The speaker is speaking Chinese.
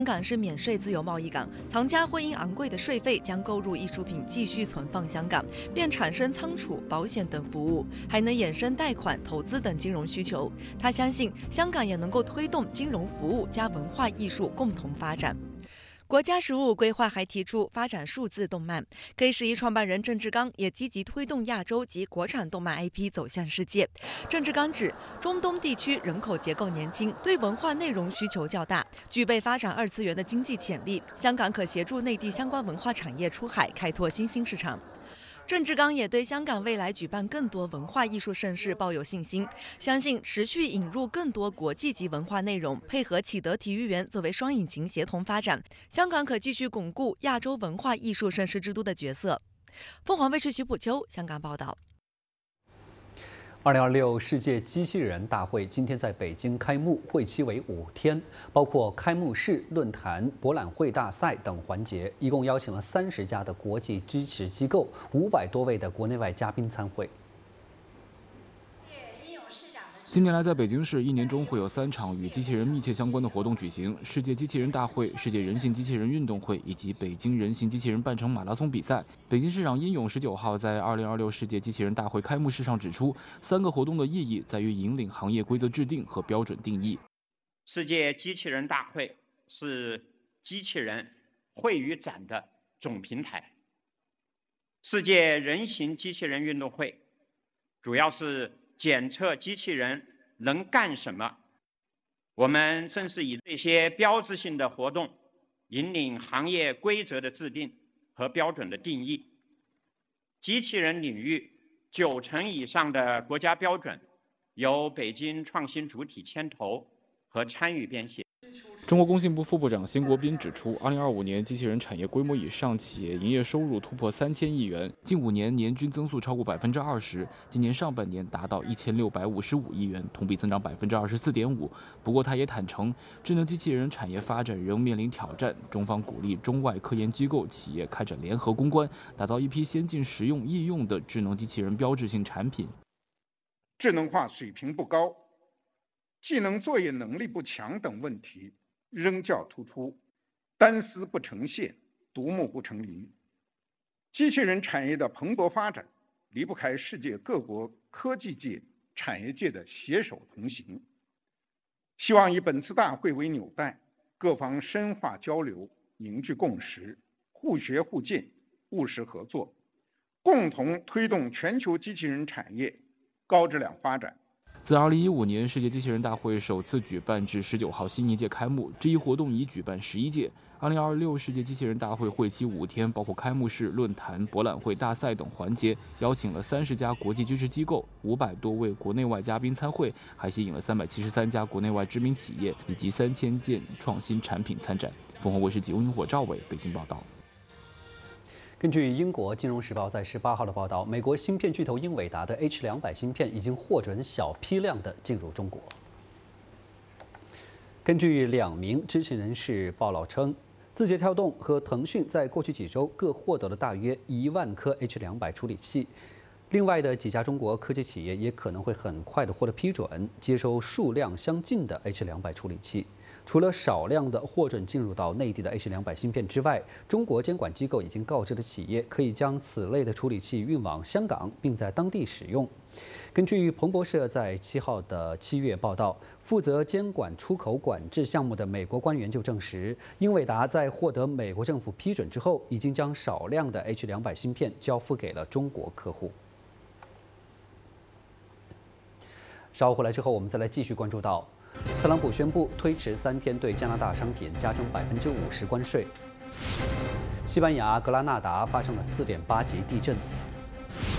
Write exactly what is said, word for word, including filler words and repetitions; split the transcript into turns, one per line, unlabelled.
香港是免税自由贸易港，藏家会因昂贵的税费将购入艺术品继续存放香港，便产生仓储、保险等服务，还能衍生贷款、投资等金融需求。他相信香港也能够推动金融服务加文化艺术共同发展。国家“十五”规划还提出发展数字动漫，K 十一创办人郑志刚也积极推动亚洲及国产动漫 I P 走向世界。郑志刚指，中东地区人口结构年轻，对文化内容需求较大，具备发展二次元的经济潜力。香港可协助内地相关文化产业出海，开拓新兴市场。郑志刚也对香港未来举办更多文化艺术盛事抱有信心，相信持续引入更多国际级文化内容，配合启德体育园作为双引擎协同发展，香港可继续巩固亚洲文化艺术盛事之都的角色。凤凰卫视徐普秋香港报道。
二零二六世界机器人大会今天在北京开幕，会期为五天，包括开幕式、论坛、博览会大赛等环节，一共邀请了三十家的国际支持机构，五百多位的国内外嘉宾参会。
近年来，在北京市一年中会有三场与机器人密切相关的活动举行：世界机器人大会、世界人形机器人运动会以及北京人形机器人半程马拉松比赛。北京市长殷勇十九号在二零二六世界机器人大会开幕式上指出，三个活动的意义在于引领行业规则制定和标准定义。
世界机器人大会是机器人会与展的总平台。世界人形机器人运动会主要是检测机器人能干什么。我们正是以这些标志性的活动，引领行业规则的制定和标准的定义。机器人领域九成以上的国家标准由北京创新主体牵头和参与编写。
中国工信部副部长辛国斌指出，二零二五年机器人产业规模以上企业营业收入突破三千亿元，近五年年均增速超过百分之二十，今年上半年达到一千六百五十五亿元，同比增长百分之二十四点五。不过，他也坦诚，智能机器人产业发展仍面临挑战，中方鼓励中外科研机构企业开展联合攻关，打造一批先进、实用、易用的智能机器人标志性产品。
智能化水平不高，技能作业能力不强等问题仍较突出，单丝不成线，独木不成林。机器人产业的蓬勃发展离不开世界各国科技界、产业界的携手同行。希望以本次大会为纽带，各方深化交流，凝聚共识，互学互鉴，务实合作，共同推动全球机器人产业高质量发展。
自二零一五年世界机器人大会首次举办至十九号新一届开幕，这一活动已举办十一届。二零二六世界机器人大会会期五天，包括开幕式、论坛、博览会大赛等环节，邀请了三十家国际支持机构、五百多位国内外嘉宾参会，还吸引了三百七十三家国内外知名企业以及三千件创新产品参展。凤凰卫视记者殷火赵伟北京报道。
根据英国《金融时报》在十八号的报道，美国芯片巨头英伟达的 H 两百芯片已经获准小批量的进入中国。根据两名知情人士报道称，字节跳动和腾讯在过去几周各获得了大约一万颗 H 两百处理器。另外的几家中国科技企业也可能会很快的获得批准，接收数量相近的 H 两百处理器。除了少量的获准进入到内地的 H 两百芯片之外，中国监管机构已经告知了企业，可以将此类的处理器运往香港，并在当地使用。根据彭博社在七号的七月报道，负责监管出口管制项目的美国官员就证实，英伟达在获得美国政府批准之后，已经将少量的 H 两百芯片交付给了中国客户。稍后回来之后，我们再来继续关注到。特朗普宣布推迟三天对加拿大商品加征百分之五十关税。西班牙格拉纳达发生了四点八级地震。